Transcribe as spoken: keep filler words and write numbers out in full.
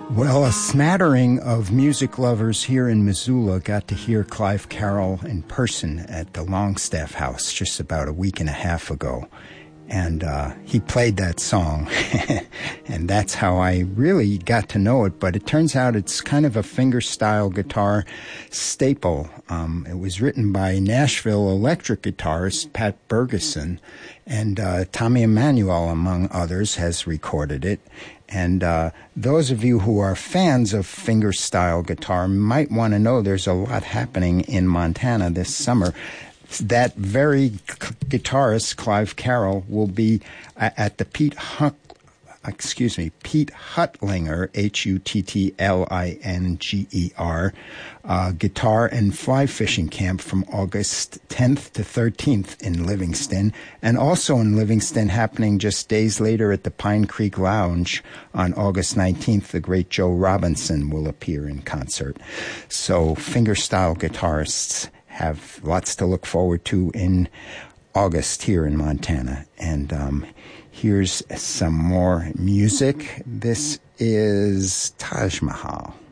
Well, a smattering of music lovers here in Missoula got to hear Clive Carroll in person at the Longstaff House just about a week and a half ago. And uh, he played that song, and that's how I really got to know it. But it turns out it's kind of a fingerstyle guitar staple. Um, it was written by Nashville electric guitarist Pat Bergeson, and uh, Tommy Emmanuel, among others, has recorded it. And uh, those of you who are fans of fingerstyle guitar might want to know there's a lot happening in Montana this summer. That very guitarist, Clive Carroll, will be at the Pete Huck, excuse me, Pete Huttlinger, H U T T L I N G E R, uh, guitar and fly fishing camp from August tenth to thirteenth in Livingston, and also in Livingston, happening just days later at the Pine Creek Lounge on August nineteenth, the great Joe Robinson will appear in concert. So fingerstyle guitarists have lots to look forward to in August here in Montana. And um, here's some more music. This is Taj Mahal.